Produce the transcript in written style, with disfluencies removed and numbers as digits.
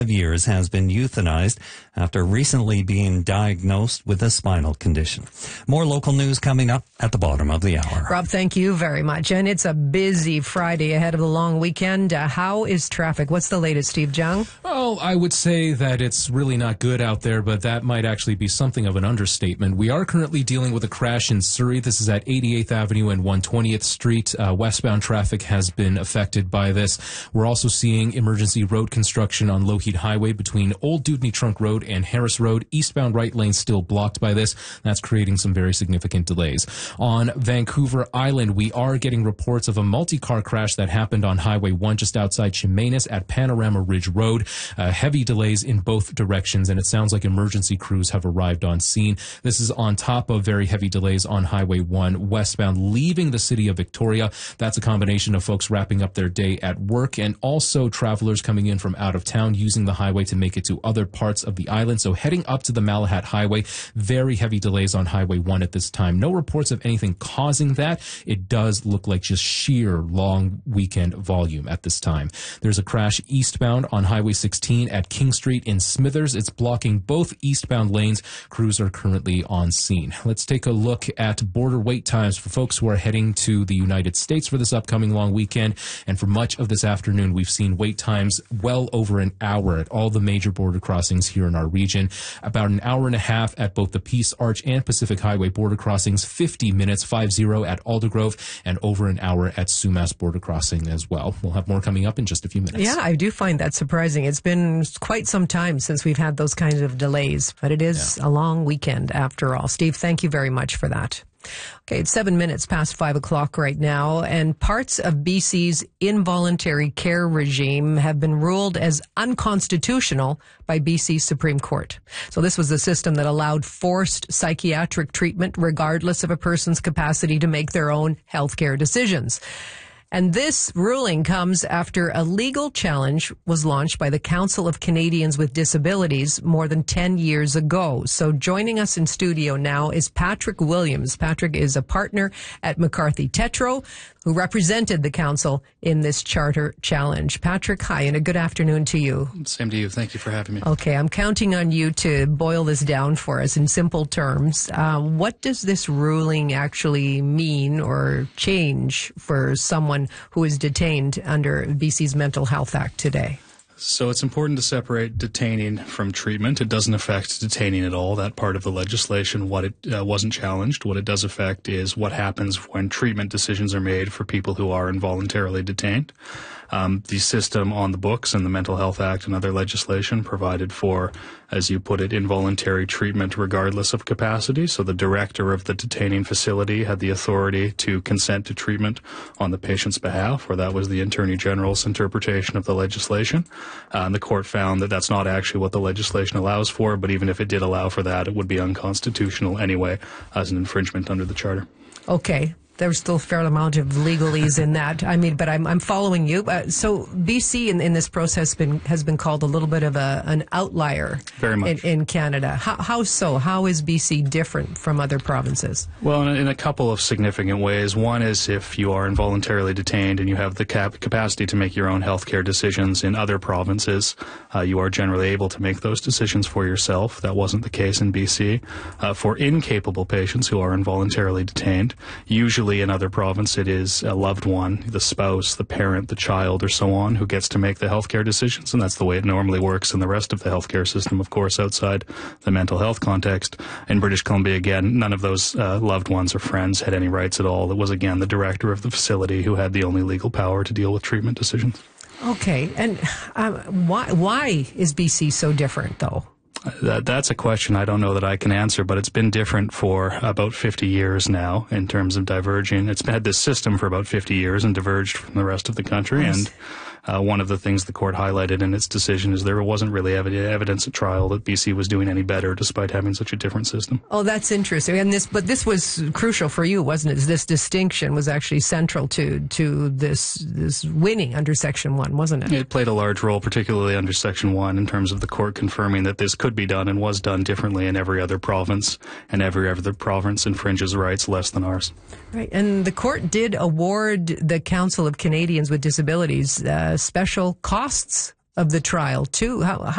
years has been euthanized after recently being diagnosed with a spinal condition. More local news coming up at the bottom of the hour. Rob, thank you very much. And it's a busy Friday ahead of the long weekend. How is traffic? What's the latest, Steve Jung? Well, I would say that it's really not good out there, but that might actually be something of an understatement. We are currently dealing with a crash in Surrey. This is at 88th Avenue and 120th Street. Westbound traffic has been affected by this. We're also seeing emergency road construction on Lougheed Highway between Old Dewdney Trunk Road and Harris Road. Eastbound right lane still blocked by this. That's creating some very significant delays. On Vancouver Island, we are getting reports of a multi-car crash that happened on Highway 1 just outside Chemainus at Panorama Ridge Road. Heavy delays in both directions, and it sounds like emergency crews have arrived on scene. This is on top of very heavy delays on Highway 1 westbound leaving the city of Victoria. That's a combination of folks wrapping up their day at work and also travelers coming in from out of town using the highway to make it to other parts of the island. So heading up to the Malahat Highway, very heavy delays on Highway 1 at this time. No reports of anything causing that. It does look like just sheer long weekend volume at this time. There's a crash eastbound on Highway 16 at King Street in Smithers. It's blocking both eastbound lanes. Crews are currently on scene. Let's take a look at border wait times for folks who are heading to the United States for this upcoming long weekend. And for much of this afternoon, we've seen wait times well over an hour at all the major border crossings here in our region. About an hour and a half at both the Peace Arch and Pacific Highway border crossings, 50 minutes, 50 at Aldergrove, and over an hour at Sumas border crossing as well. We'll have more coming up in just a few minutes. Yeah, I do find that surprising. It's been quite some time since we've had those kinds of delays, but it is a long weekend after all. Steve, thank you very much for that. Okay, it's 7 minutes past 5 o'clock right now, and parts of BC's involuntary care regime have been ruled as unconstitutional by BC's Supreme Court. So this was a system that allowed forced psychiatric treatment regardless of a person's capacity to make their own healthcare decisions. And this ruling comes after a legal challenge was launched by the Council of Canadians with Disabilities more than 10 years ago. So joining us in studio now is Patrick Williams. Patrick is a partner at McCarthy Tetro, who represented the council in this charter challenge. Patrick, hi, and a good afternoon to you. Same to you. Thank you for having me. Okay, I'm counting on you to boil this down for us in simple terms. What does this ruling actually mean or change for someone who is detained under BC's Mental Health Act today? So it's important to separate detaining from treatment. It doesn't affect detaining at all, that part of the legislation. What it wasn't challenged. What it does affect is what happens when treatment decisions are made for people who are involuntarily detained. The system on the books and the Mental Health Act and other legislation provided for, as you put it, involuntary treatment regardless of capacity. So the director of the detaining facility had the authority to consent to treatment on the patient's behalf, or that was the Attorney General's interpretation of the legislation. And the court found that that's not actually what the legislation allows for, but even if it did allow for that, it would be unconstitutional anyway as an infringement under the Charter. Okay. There's still a fair amount of legalese in that. I mean, but I'm following you. So BC in this process has been called a little bit of an outlier. Very much. In Canada. How so? How is BC different from other provinces? Well, in a couple of significant ways. One is if you are involuntarily detained and you have the capacity to make your own healthcare decisions in other provinces, you are generally able to make those decisions for yourself. That wasn't the case in BC. For incapable patients who are involuntarily detained, usually in other province, it is a loved one, the spouse, the parent, the child, or so on, who gets to make the healthcare decisions, and that's the way it normally works in the rest of the healthcare system, of course, outside the mental health context. In British Columbia, again, none of those loved ones or friends had any rights at all. It was, again, the director of the facility who had the only legal power to deal with treatment decisions. Okay, and why is BC so different, though? That's a question I don't know that I can answer, but it's been different for about 50 years now in terms of diverging. It's had this system for about 50 years and diverged from the rest of the country. Yes. And one of the things the court highlighted in its decision is there wasn't really evidence at trial that BC was doing any better despite having such a different system. Oh, that's interesting. And this was crucial for you, wasn't it? This distinction was actually central to this winning under Section 1, wasn't it? It played a large role, particularly under Section 1, in terms of the court confirming that this could be done and was done differently in every other province, and every other province infringes rights less than ours. Right. And the court did award the Council of Canadians with Disabilities special costs of the trial, too. How